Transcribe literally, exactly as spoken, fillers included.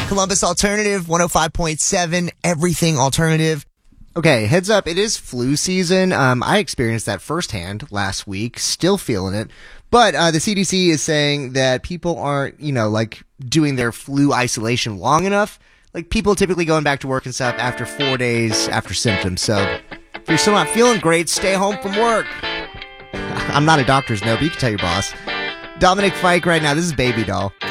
Columbus Alternative, one oh five point seven, everything alternative. Okay, heads up, it is flu season. Um, I experienced that firsthand last week, still feeling it. But uh, the C D C is saying that people aren't, you know, like doing their flu isolation long enough. Like people typically going back to work and stuff after four days after symptoms. So if you're still not feeling great, stay home from work. I'm not a doctor's note, but you can tell your boss. Dominic Fike right now. This is Baby Doll.